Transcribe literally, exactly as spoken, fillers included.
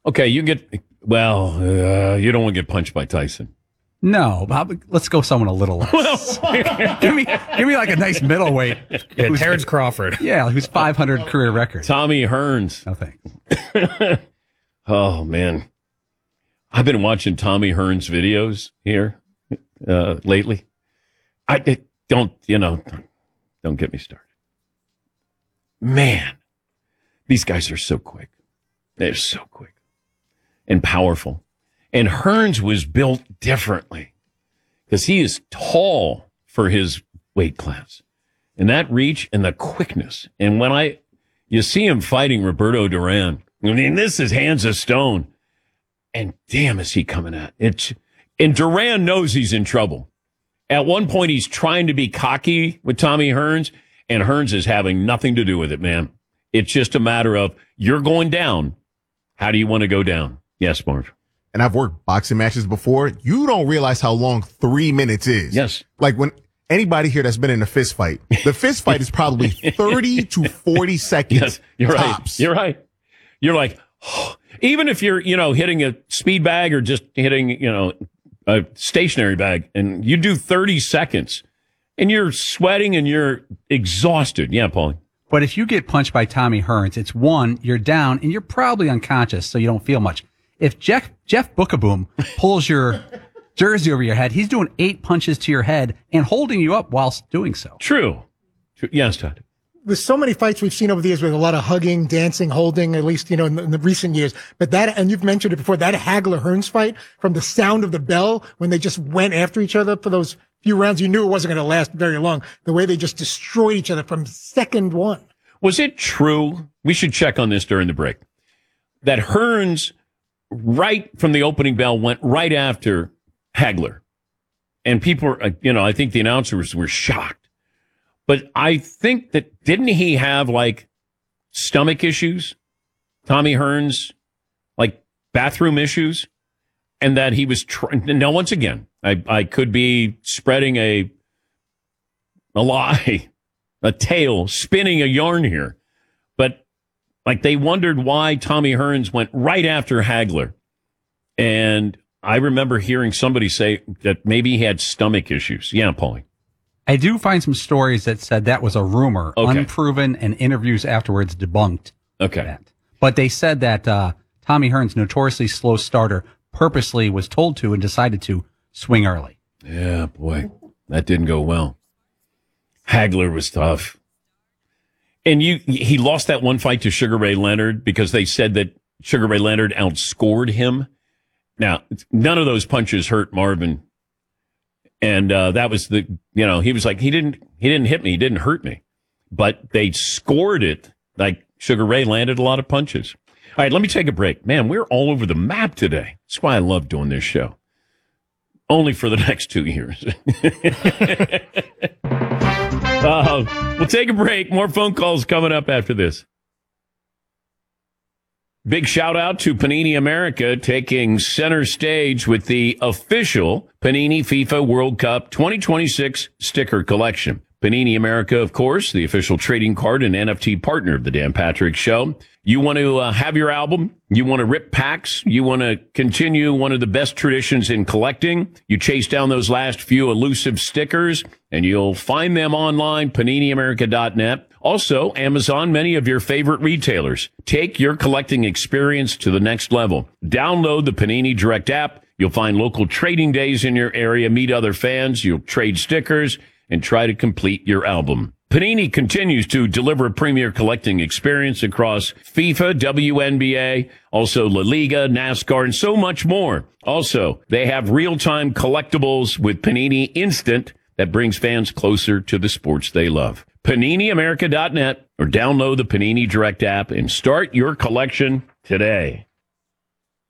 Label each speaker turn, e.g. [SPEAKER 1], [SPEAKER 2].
[SPEAKER 1] Okay, you get, well, uh, you don't want to get punched by Tyson.
[SPEAKER 2] No, Bob, let's go someone a little less. give me, give me like a nice middleweight.
[SPEAKER 3] Yeah, Terrence Crawford.
[SPEAKER 2] Yeah, who's five hundred career record.
[SPEAKER 1] Tommy Hearns.
[SPEAKER 2] No thanks.
[SPEAKER 1] Oh man, I've been watching Tommy Hearns videos here uh, lately. I it, don't, you know, don't get me started. Man, these guys are so quick. They're so quick and powerful. And Hearns was built differently because he is tall for his weight class. And that reach and the quickness. And when I, you see him fighting Roberto Duran, I mean, this is hands of stone. And damn, is he coming at it. And Duran knows he's in trouble. At one point, he's trying to be cocky with Tommy Hearns, and Hearns is having nothing to do with it, man. It's just a matter of, you're going down. How do you want to go down? Yes, Marv.
[SPEAKER 4] And I've worked boxing matches before. You don't realize how long three minutes is.
[SPEAKER 1] Yes.
[SPEAKER 4] Like when anybody here that's been in a fist fight, the fist fight is probably thirty to forty seconds.
[SPEAKER 1] Yes, you're
[SPEAKER 4] tops.
[SPEAKER 1] right. You're right. You're like, oh, even if you're, you know, hitting a speed bag or just hitting, you know, a stationary bag, and you do thirty seconds and you're sweating and you're exhausted. Yeah, Paulie.
[SPEAKER 2] But if you get punched by Tommy Hearns, it's one, you're down and you're probably unconscious, so you don't feel much. If Jeff, Jeff Bookaboom pulls your jersey over your head, he's doing eight punches to your head and holding you up whilst doing so.
[SPEAKER 1] True. True. Yes, Todd.
[SPEAKER 5] With so many fights we've seen over the years with a lot of hugging, dancing, holding, at least, you know, in the, in the recent years. But that, and you've mentioned it before, that Hagler-Hearns fight, from the sound of the bell, when they just went after each other for those few rounds, you knew it wasn't going to last very long. The way they just destroyed each other from second one.
[SPEAKER 1] Was it true? We should check on this during the break. That Hearns, right from the opening bell, went right after Hagler. And people, you know, I think the announcers were shocked. But I think that, didn't he have like stomach issues? Tommy Hearns, like bathroom issues? And that he was trying, now once again, I, I could be spreading a, a lie, a tale, spinning a yarn here. But like they wondered why Tommy Hearns went right after Hagler. And I remember hearing somebody say that maybe he had stomach issues. Yeah, Paulie.
[SPEAKER 2] I do find some stories that said that was a rumor,
[SPEAKER 1] okay.
[SPEAKER 2] unproven, and interviews afterwards debunked.
[SPEAKER 1] Okay.
[SPEAKER 2] That. But they said that uh, Tommy Hearns, notoriously slow starter, purposely was told to and decided to swing early.
[SPEAKER 1] Yeah, boy, that didn't go well. Hagler was tough. And you, he lost that one fight to Sugar Ray Leonard because they said that Sugar Ray Leonard outscored him. Now, none of those punches hurt Marvin. And uh, that was the, you know, he was like, he didn't, he didn't hit me, he didn't hurt me. But they scored it like Sugar Ray landed a lot of punches. All right, let me take a break. Man, we're all over the map today. That's why I love doing this show. Only for the next two years. uh, we'll take a break. More phone calls coming up after this. Big shout out to Panini America taking center stage with the official Panini FIFA World Cup twenty twenty-six sticker collection. Panini America, of course, the official trading card and N F T partner of the Dan Patrick Show. You want to uh, have your album? You want to rip packs? You want to continue one of the best traditions in collecting? You chase down those last few elusive stickers, and you'll find them online, panini america dot net. Also, Amazon, many of your favorite retailers. Take your collecting experience to the next level. Download the Panini Direct app. You'll find local trading days in your area, meet other fans. You'll trade stickers and try to complete your album. Panini continues to deliver a premier collecting experience across FIFA, W N B A, also La Liga, NASCAR, and so much more. Also, they have real-time collectibles with Panini Instant that brings fans closer to the sports they love. panini america dot net or download the Panini Direct app and start your collection today.